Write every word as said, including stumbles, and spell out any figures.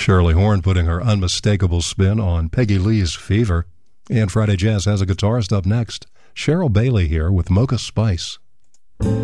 Shirley Horn putting her unmistakable spin on Peggy Lee's Fever. And Friday Jazz has a guitarist up next. Cheryl Bailey here with Mocha Spice.